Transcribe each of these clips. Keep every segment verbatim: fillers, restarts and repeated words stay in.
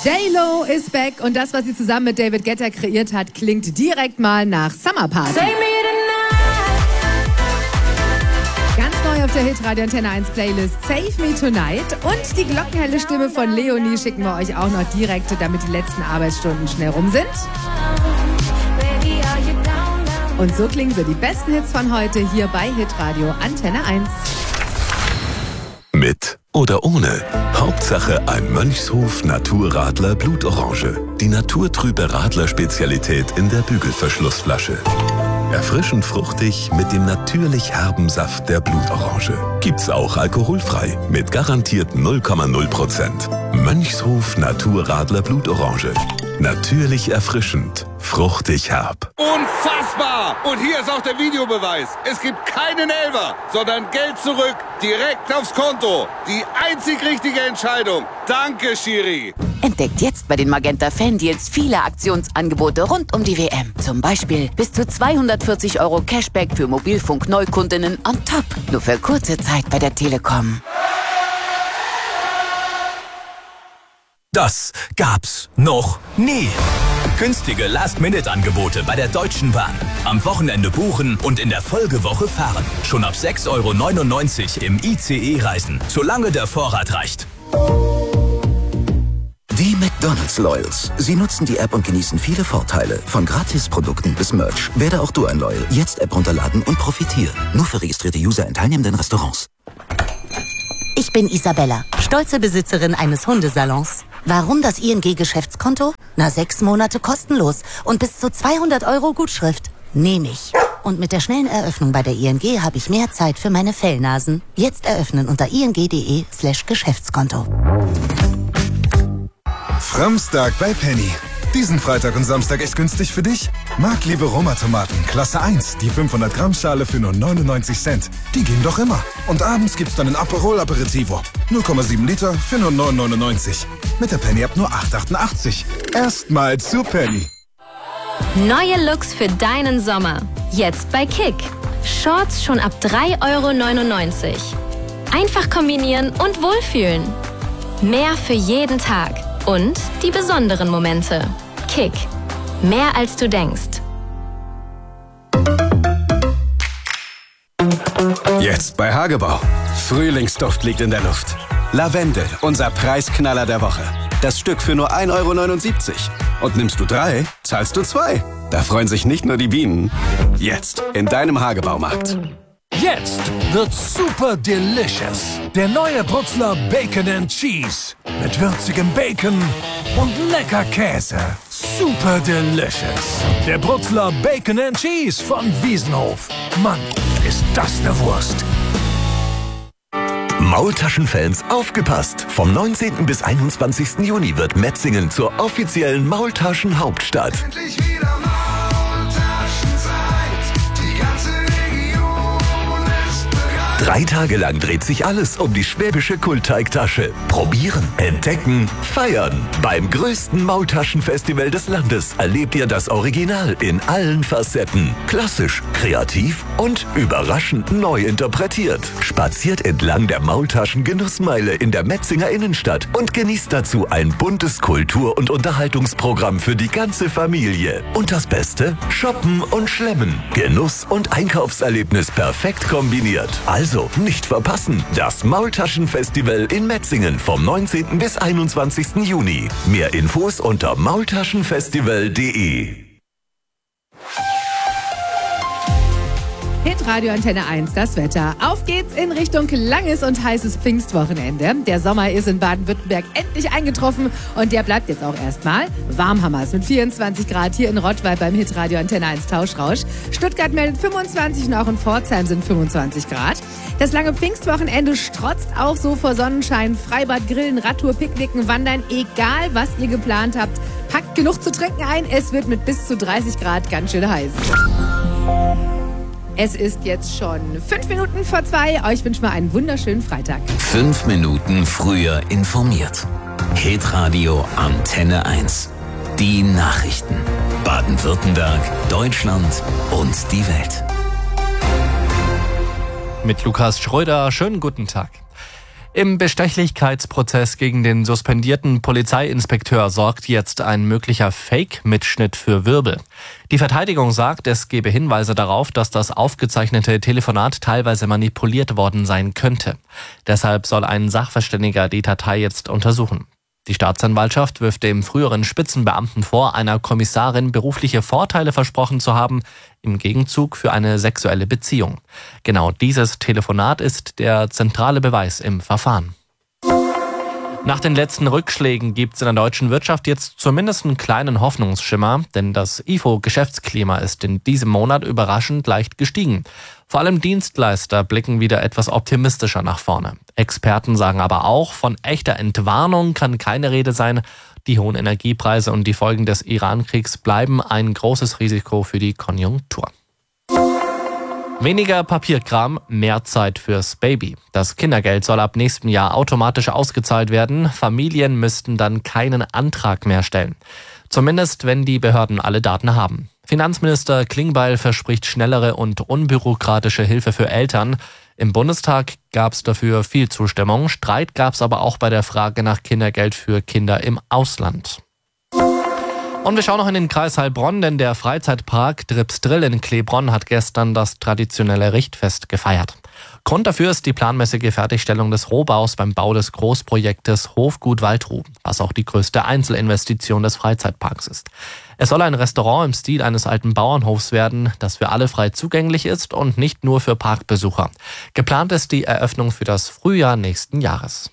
J-Lo ist back und das, was sie zusammen mit David Guetta kreiert hat, klingt direkt mal nach Summer Party. Ganz neu auf der Hitradio Antenne eins Playlist Save Me Tonight und die glockenhelle Stimme von Leonie schicken wir euch auch noch direkt, damit die letzten Arbeitsstunden schnell rum sind. Und so klingen sie, die besten Hits von heute hier bei Hitradio Antenne eins. Mit oder ohne. Hauptsache ein Mönchshof Naturradler Blutorange. Die naturtrübe Radler-Spezialität in der Bügelverschlussflasche. Erfrischend fruchtig mit dem natürlich herben Saft der Blutorange. Gibt's auch alkoholfrei mit garantiert null Komma null Prozent. Mönchshof Naturradler Blutorange. Natürlich erfrischend, fruchtig herb. Unfassbar! Und hier ist auch der Videobeweis. Es gibt keinen Elfer, sondern Geld zurück, direkt aufs Konto. Die einzig richtige Entscheidung. Danke, Schiri. Entdeckt jetzt bei den Magenta Fan-Deals viele Aktionsangebote rund um die W M. Zum Beispiel bis zu zweihundertvierzig Euro Cashback für Mobilfunk-Neukundinnen on top. Nur für kurze Zeit bei der Telekom. Das gab's noch nie. Günstige Last-Minute-Angebote bei der Deutschen Bahn. Am Wochenende buchen und in der Folgewoche fahren. Schon ab sechs Euro neunundneunzig im I C E-Reisen, solange der Vorrat reicht. Die McDonald's Loyals. Sie nutzen die App und genießen viele Vorteile. Von Gratisprodukten bis Merch. Werde auch du ein Loyal. Jetzt App runterladen und profitiere. Nur für registrierte User in teilnehmenden Restaurants. Ich bin Isabella, stolze Besitzerin eines Hundesalons. Warum das I N G-Geschäftskonto? Na, sechs Monate kostenlos und bis zu zweihundert Euro Gutschrift. Nehme ich. Und mit der schnellen Eröffnung bei der I N G habe ich mehr Zeit für meine Fellnasen. Jetzt eröffnen unter ing.de slash Geschäftskonto. Framstag bei Penny. Diesen Freitag und Samstag echt günstig für dich? Marktliebe Roma-Tomaten, Klasse eins, die fünfhundert Gramm Schale für nur neunundneunzig Cent. Die gehen doch immer. Und abends gibt's dann ein Aperol Aperitivo. null Komma sieben Liter für nur neun neunundneunzig. Mit der Penny ab nur acht achtundachtzig. Erstmal zu Penny. Neue Looks für deinen Sommer. Jetzt bei Kick. Shorts schon ab drei Euro neunundneunzig. Einfach kombinieren und wohlfühlen. Mehr für jeden Tag. Und die besonderen Momente. Kick. Mehr als du denkst. Jetzt bei Hagebau. Frühlingsduft liegt in der Luft. Lavendel, unser Preisknaller der Woche. Das Stück für nur ein Euro neunundsiebzig. Und nimmst du drei, zahlst du zwei. Da freuen sich nicht nur die Bienen. Jetzt in deinem Hagebaumarkt. Jetzt wird super delicious. Der neue Brutzler Bacon and Cheese. Mit würzigem Bacon und lecker Käse. Super delicious. Der Brutzler Bacon and Cheese von Wiesenhof. Mann, ist das eine Wurst. Maultaschenfans, aufgepasst! Vom neunzehnten bis einundzwanzigsten Juni wird Metzingen zur offiziellen Maultaschen-Hauptstadt. Endlich wieder Maultaschenzeit. Die ganze Region ist bereit. Drei Tage lang dreht sich alles um die schwäbische Kultteigtasche. Probieren, entdecken, feiern. Beim größten Maultaschenfestival des Landes erlebt ihr das Original in allen Facetten. Klassisch, kreativ und überraschend neu interpretiert. Spaziert entlang der Maultaschen-Genussmeile in der Metzinger Innenstadt und genießt dazu ein buntes Kultur- und Unterhaltungsprogramm für die ganze Familie. Und das Beste? Shoppen und Schlemmen. Genuss und Einkaufserlebnis perfekt kombiniert. Also nicht verpassen. Das Maultaschenfestival in Metzingen vom neunzehnten bis einundzwanzigsten Juni. Mehr Infos unter maultaschenfestival punkt de. Hitradio Antenne eins, das Wetter. Auf geht's in Richtung langes und heißes Pfingstwochenende. Der Sommer ist in Baden-Württemberg endlich eingetroffen und der bleibt jetzt auch erstmal. Warm haben wir es mit vierundzwanzig Grad hier in Rottweil beim Hitradio Antenne eins Tauschrausch. Stuttgart meldet fünfundzwanzig und auch in Pforzheim sind fünfundzwanzig Grad. Das lange Pfingstwochenende strotzt auch so vor Sonnenschein. Freibad, Grillen, Radtour, Picknicken, Wandern, egal was ihr geplant habt. Packt genug zu trinken ein, es wird mit bis zu dreißig Grad ganz schön heiß. Es ist jetzt schon fünf Minuten vor zwei. Euch wünschen wir einen wunderschönen Freitag. Fünf Minuten früher informiert. Hitradio Antenne eins. Die Nachrichten. Baden-Württemberg, Deutschland und die Welt. Mit Lukas Schröder, schönen guten Tag. Im Bestechlichkeitsprozess gegen den suspendierten Polizeiinspekteur sorgt jetzt ein möglicher Fake-Mitschnitt für Wirbel. Die Verteidigung sagt, es gebe Hinweise darauf, dass das aufgezeichnete Telefonat teilweise manipuliert worden sein könnte. Deshalb soll ein Sachverständiger die Datei jetzt untersuchen. Die Staatsanwaltschaft wirft dem früheren Spitzenbeamten vor, einer Kommissarin berufliche Vorteile versprochen zu haben, im Gegenzug für eine sexuelle Beziehung. Genau dieses Telefonat ist der zentrale Beweis im Verfahren. Nach den letzten Rückschlägen gibt es in der deutschen Wirtschaft jetzt zumindest einen kleinen Hoffnungsschimmer, denn das I F O-Geschäftsklima ist in diesem Monat überraschend leicht gestiegen. Vor allem Dienstleister blicken wieder etwas optimistischer nach vorne. Experten sagen aber auch, von echter Entwarnung kann keine Rede sein. Die hohen Energiepreise und die Folgen des Iran-Kriegs bleiben ein großes Risiko für die Konjunktur. Weniger Papierkram, mehr Zeit fürs Baby. Das Kindergeld soll ab nächstem Jahr automatisch ausgezahlt werden. Familien müssten dann keinen Antrag mehr stellen. Zumindest, wenn die Behörden alle Daten haben. Finanzminister Klingbeil verspricht schnellere und unbürokratische Hilfe für Eltern. Im Bundestag gab es dafür viel Zustimmung. Streit gab es aber auch bei der Frage nach Kindergeld für Kinder im Ausland. Und wir schauen noch in den Kreis Heilbronn, denn der Freizeitpark Dripsdrill in Kleebronn hat gestern das traditionelle Richtfest gefeiert. Grund dafür ist die planmäßige Fertigstellung des Rohbaus beim Bau des Großprojektes Hofgut Waldruh, was auch die größte Einzelinvestition des Freizeitparks ist. Es soll ein Restaurant im Stil eines alten Bauernhofs werden, das für alle frei zugänglich ist und nicht nur für Parkbesucher. Geplant ist die Eröffnung für das Frühjahr nächsten Jahres.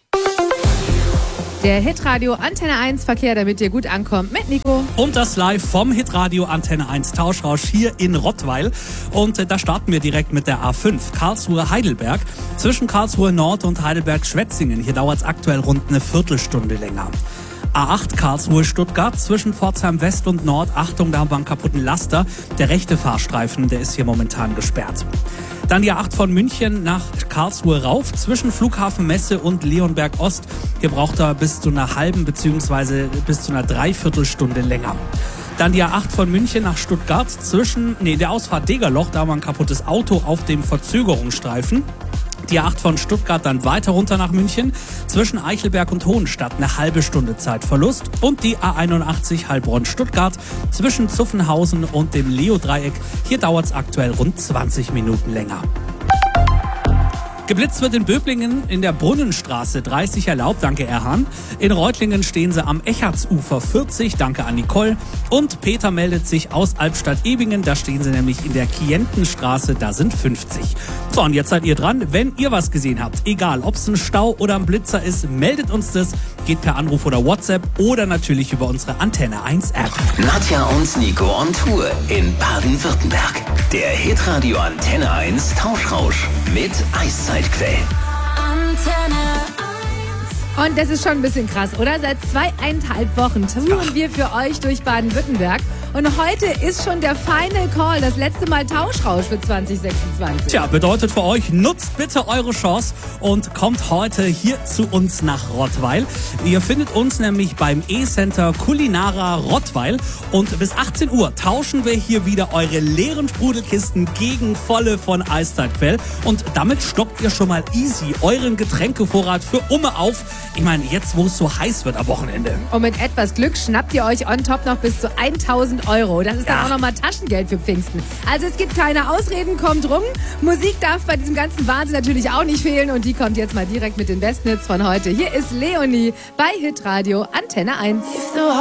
Der Hitradio Antenne eins Verkehr, damit ihr gut ankommt, mit Nico. Und das live vom Hitradio Antenne eins Tauschrausch hier in Rottweil. Und äh, da starten wir direkt mit der A fünf, Karlsruhe-Heidelberg. Zwischen Karlsruhe Nord und Heidelberg-Schwetzingen. Hier dauert es aktuell rund eine Viertelstunde länger. A acht Karlsruhe-Stuttgart zwischen Pforzheim West und Nord. Achtung, da haben wir einen kaputten Laster. Der rechte Fahrstreifen, der ist hier momentan gesperrt. Dann die A acht von München nach Karlsruhe rauf zwischen Flughafen Messe und Leonberg Ost. Hier braucht er bis zu einer halben bzw. bis zu einer Dreiviertelstunde länger. Dann die A acht von München nach Stuttgart zwischen, nee, der Ausfahrt Degerloch, da haben wir ein kaputtes Auto auf dem Verzögerungsstreifen. Die A acht von Stuttgart dann weiter runter nach München, zwischen Eichelberg und Hohenstadt eine halbe Stunde Zeitverlust. Und die A einundachtzig Heilbronn-Stuttgart zwischen Zuffenhausen und dem Leo-Dreieck. Hier dauert es aktuell rund zwanzig Minuten länger. Geblitzt wird in Böblingen in der Brunnenstraße dreißig erlaubt, danke Erhan. In Reutlingen stehen sie am Echartsufer vierzig, danke an Nicole. Und Peter meldet sich aus Albstadt-Ebingen, da stehen sie nämlich in der Kientenstraße, da sind fünfzig. So, und jetzt seid ihr dran. Wenn ihr was gesehen habt, egal ob es ein Stau oder ein Blitzer ist, meldet uns das. Geht per Anruf oder WhatsApp oder natürlich über unsere Antenne eins App. Nadja und Nico on Tour in Baden-Württemberg. Der Hitradio Antenne eins Tauschrausch mit Eiszeitquell. Antenne eins. Und das ist schon ein bisschen krass, oder? Seit zweieinhalb Wochen touren wir für euch durch Baden-Württemberg. Und heute ist schon der Final Call, das letzte Mal Tauschrausch für zwanzig sechsundzwanzig. Tja, bedeutet für euch, nutzt bitte eure Chance und kommt heute hier zu uns nach Rottweil. Ihr findet uns nämlich beim E-Center Kulinara Rottweil. Und bis achtzehn Uhr tauschen wir hier wieder eure leeren Sprudelkisten gegen volle von Eiszeitquell. Und damit stockt ihr schon mal easy euren Getränkevorrat für Umme auf. Ich meine, jetzt wo es so heiß wird am Wochenende. Und mit etwas Glück schnappt ihr euch on top noch bis zu tausend Euro. Das ist dann ja auch nochmal Taschengeld für Pfingsten. Also es gibt keine Ausreden, kommt rum. Musik darf bei diesem ganzen Wahnsinn natürlich auch nicht fehlen und die kommt jetzt mal direkt mit den besten Hits von heute. Hier ist Leonie bei Hitradio Antenne eins.